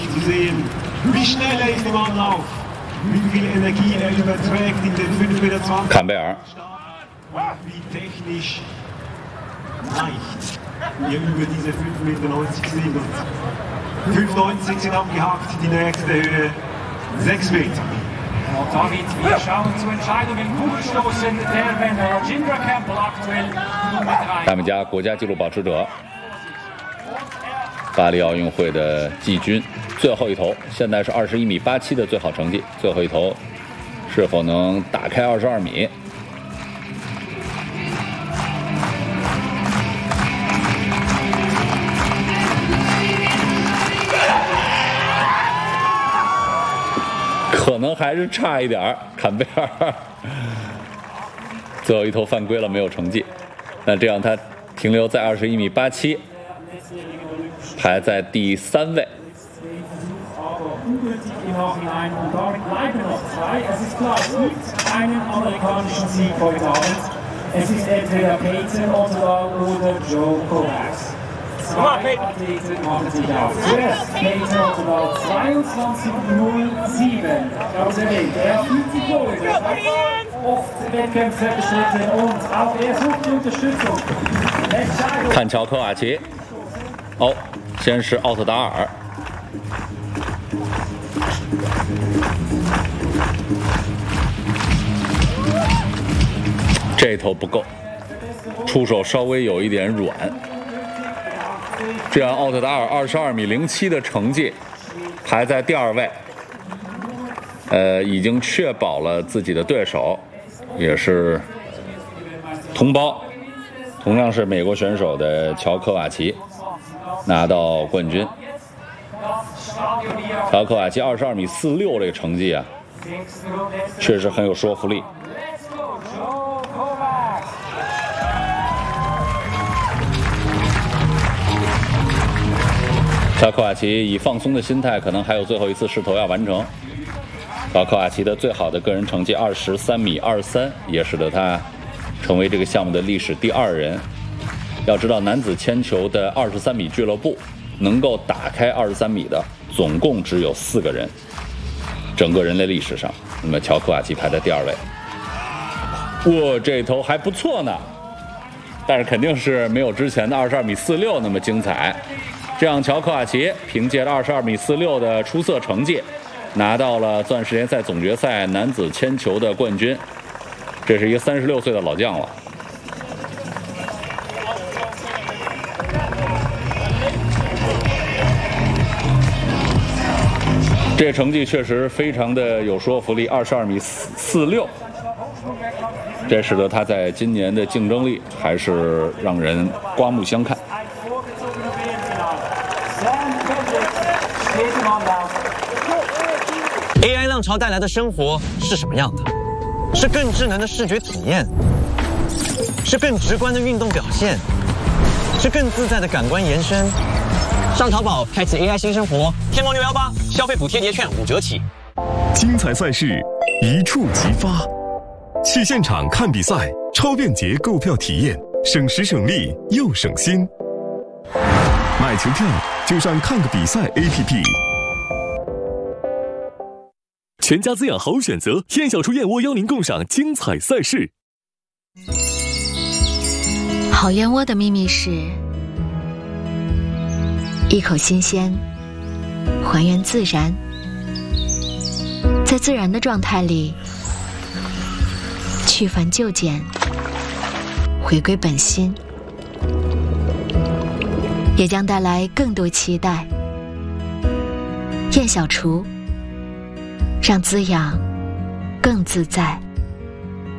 nicht zu sehen, wie schnell er ist im Anlauf, wie viel Energie er überträgt in den 5,20 Meter. 坎贝尔。 Wie technisch leicht wir über diese 5,90 Meter sind. Und 5,90 sind abgehakt, die nächste Höhe 6 Meter. David, wir schauen zur Entscheidung im Kugelstoßen. Der Renner Jinder Campbell aktuell Nummer 3。 他们家国家纪录保持者，巴黎奥运会的季军，最后一头，现在是21.87米的最好成绩。最后一头是否能打开22米？ 可能还是差一点儿，坎贝尔最后一头犯规了，没有成绩。那这样他停留在21.87米，排在第3位。 Zwei Athleten machen sich auf. Zuerst Peter Otterdahl 22:07. Ich habe es erwähnt, er fühlt sich wohl. Er hat oft Wettkämpfe bestritten und auch er sucht Unterstützung. 看乔科瓦奇，哦，先是奥特达尔，这头不够，出手稍微有一点软。 这样，奥特达尔22.07米的成绩排在第2位，已经确保了自己的对手也是同胞，同样是美国选手的乔科瓦奇拿到冠军。乔科瓦奇22.46米这个成绩啊，确实很有说服力。 乔科瓦奇以放松的心态，可能还有最后一次势头要完成。乔科瓦奇的最好的个人成绩23.23米，也使得他成为这个项目的历史第2人。要知道，男子铅球的23米俱乐部能够打开23米的，总共只有4个人，整个人类历史上。那么乔科瓦奇排在第2位。哇，这头还不错呢，但是肯定是没有之前的22.46米那么精彩。 这样，乔科瓦奇凭借着22.46米的出色成绩，拿到了钻石联赛总决赛男子铅球的冠军。这是一个36岁的老将了。这成绩确实非常的有说服力，22.46米，这使得他在今年的竞争力还是让人刮目相看。 AI 浪潮带来的生活是什么样的？是更智能的视觉体验，是更直观的运动表现，是更自在的感官延伸。上淘宝开启 AI 新生活，天猫618消费补贴叠券5折起。 精彩赛事一触即发，去现场看比赛，超便捷购票体验，省时省力又省心。买球票就上看个比赛 APP。 全家滋养好选择，燕小厨燕窝邀您共赏精彩赛事。 好燕窝的秘密是：一口新鲜，还原自然，在自然的状态里去繁就简，回归本心，也将带来更多期待。燕小厨。 让滋养更自在。